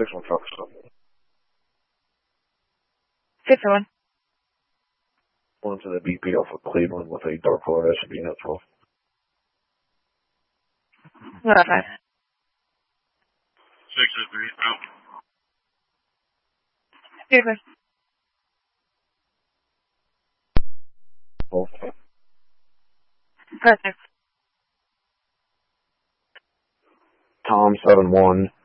6-1 truck stop. 6-1. One to the BP off of Cleveland with a dark colored SUV net 12. What up, 5? 6-3, out. Super. Both. Perfect. Tom 7-1,